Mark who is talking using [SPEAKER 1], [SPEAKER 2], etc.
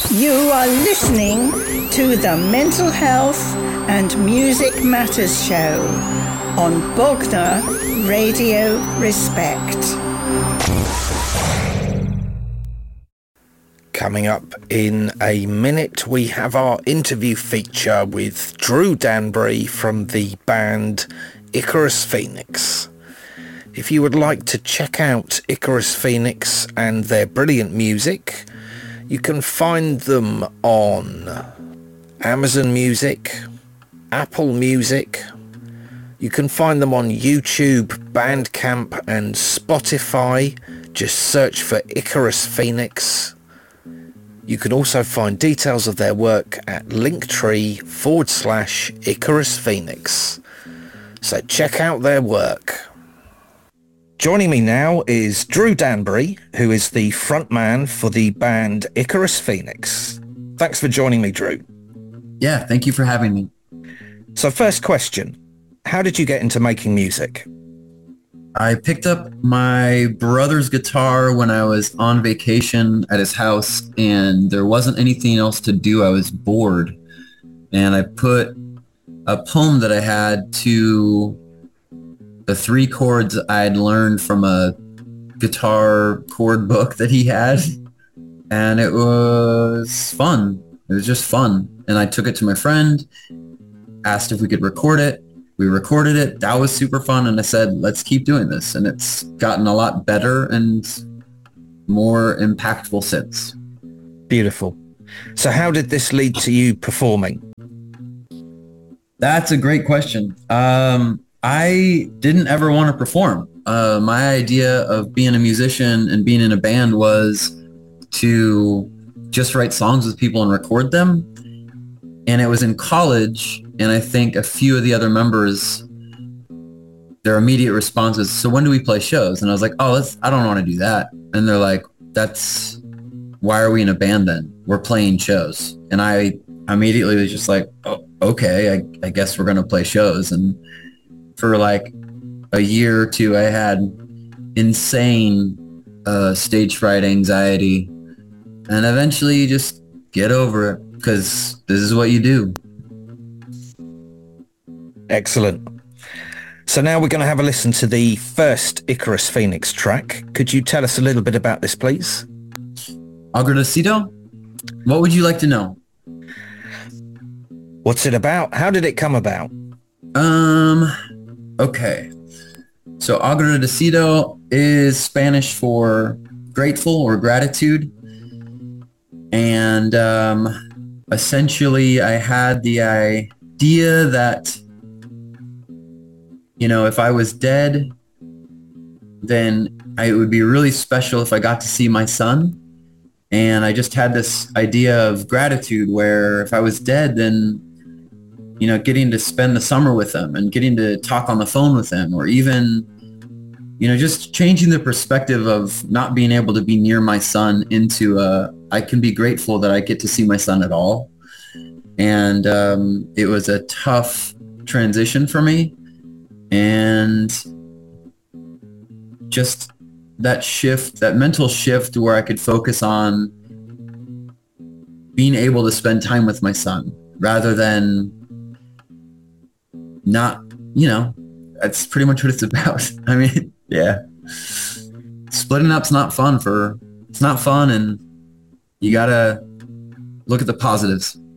[SPEAKER 1] You are listening to the Mental Health and Music Matters Show on Bogner Radio Respect.
[SPEAKER 2] Coming up in a minute, we have our interview feature with Drew Danbury from the band Icarus Phoenix. If you would like to check out Icarus Phoenix and their brilliant music, you can find them on Amazon Music, Apple Music. You can find them on YouTube, Bandcamp and Spotify. Just search for Icarus Phoenix. You can also find details of their work at linktree/Icarus Phoenix. So check out their work. Joining me now is Drew Danbury, who is the frontman for the band Icarus Phoenix. Thanks for joining me, Drew.
[SPEAKER 3] Yeah, thank you for having me.
[SPEAKER 2] So first question, how did you get into making music?
[SPEAKER 3] I picked up my brother's guitar when I was on vacation at his house and there wasn't anything else to do. I was bored. And I put a poem that I had to the 3 chords I had learned from a guitar chord book that he had. And it was fun. It was just fun. And I took it to my friend, asked if we could record it. We recorded it. That was super fun. And I said, let's keep doing this. And it's gotten a lot better and more impactful since.
[SPEAKER 2] Beautiful. So how did this lead to you performing?
[SPEAKER 3] That's a great question. I didn't ever want to perform. My idea of being a musician and being in a band was to just write songs with people and record them. And it was in college, and I think a few of the other members, their immediate response was, so when do we play shows? And I was like, I don't want to do that. And they're like, why are we in a band then? We're playing shows. And I immediately was just like, oh, okay, I guess we're going to play shows. And for like a year or two, I had insane stage fright anxiety. And eventually you just get over it because this is what you do.
[SPEAKER 2] Excellent. So now we're going to have a listen to the first Icarus Phoenix track. Could you tell us a little bit about this, please?
[SPEAKER 3] Agradecido? What would you like to know?
[SPEAKER 2] What's it about? How did it come about?
[SPEAKER 3] Okay. So agradecido is Spanish for grateful or gratitude. And essentially I had the idea that, if I was dead, then it would be really special if I got to see my son. And I just had this idea of gratitude where if I was dead, then, getting to spend the summer with him and getting to talk on the phone with him, or even, just changing the perspective of not being able to be near my son into I can be grateful that I get to see my son at all. And it was a tough transition for me. And just that shift, that mental shift where I could focus on being able to spend time with my son rather than not, that's pretty much what it's about. I mean, yeah. Splitting up's not fun and you gotta look at the positives.